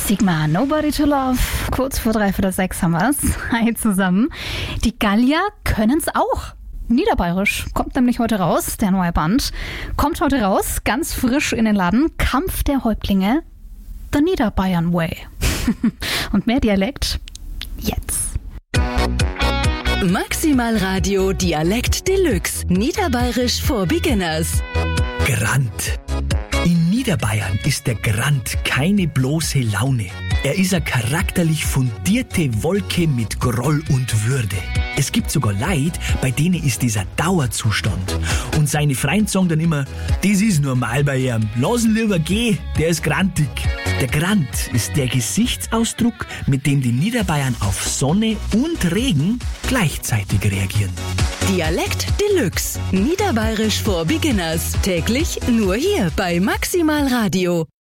Sigma, Nobody to Love. Kurz vor 6:03 haben wir's. Hi zusammen. Die Gallier können's auch. Niederbayerisch kommt nämlich heute raus, der neue Band. Kommt heute raus, ganz frisch in den Laden. Kampf der Häuptlinge, The Niederbayern Way. Und mehr Dialekt jetzt. Maximal Radio Dialekt Deluxe. Niederbayerisch for Beginners. Grant. In Niederbayern ist der Grant keine bloße Laune. Er ist eine charakterlich fundierte Wolke mit Groll und Würde. Es gibt sogar Leute, bei denen ist dieser Dauerzustand. Und seine Freunde sagen dann immer, das ist normal bei ihm. Lass ihn lieber gehen, der ist grantig. Der Grant ist der Gesichtsausdruck, mit dem die Niederbayern auf Sonne und Regen gleichzeitig reagieren. Dialekt Deluxe. Niederbayerisch for Beginners. Täglich nur hier bei Maximal Radio.